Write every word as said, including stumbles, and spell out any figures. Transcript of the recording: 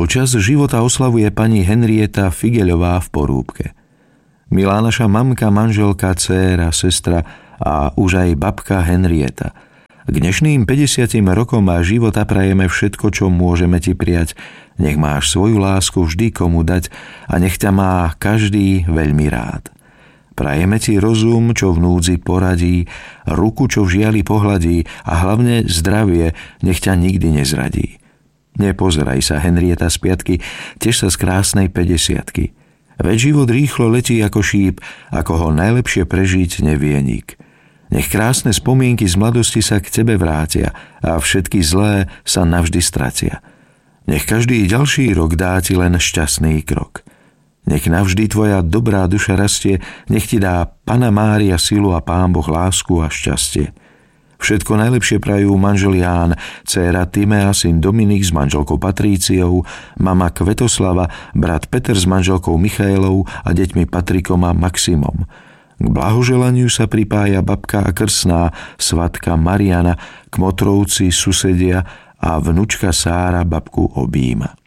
Počas života oslavuje pani Henrieta Figeľová v Porúbke. Milá naša mamka, manželka, dcéra, sestra a už aj babka Henrieta. K dnešným päťdesiatim rokom a života prajeme všetko, čo môžeme ti prijať. Nech máš svoju lásku vždy komu dať a nech ťa má každý veľmi rád. Prajeme ti rozum, čo v núdzi poradí, ruku, čo v žiali pohľadí a hlavne zdravie, nech ťa nikdy nezradí. Nepozeraj sa, Henrieta, z piatky, tiež sa z krásnej päťdesiatky. Veď život rýchlo letí ako šíp, ako ho najlepšie prežiť nevie nik. Nech krásne spomienky z mladosti sa k tebe vrátia a všetky zlé sa navždy stratia. Nech každý ďalší rok dá ti len šťastný krok. Nech navždy tvoja dobrá duša rastie, nech ti dá Panna Mária silu a Pán Boh lásku a šťastie. Všetko najlepšie prajú manžel Ján, dcéra Timea, syn Dominik s manželkou Patríciou, mama Kvetoslava, brat Peter s manželkou Michaelou a deťmi Patrikom a Maximom. K blahoželaniu sa pripája babka a krstná, svatka Mariana, kmotrovci, susedia a vnučka Sára babku objíma.